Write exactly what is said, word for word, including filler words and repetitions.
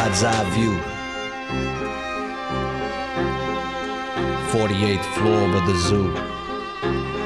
God's eye view. forty-eighth floor of the zoo.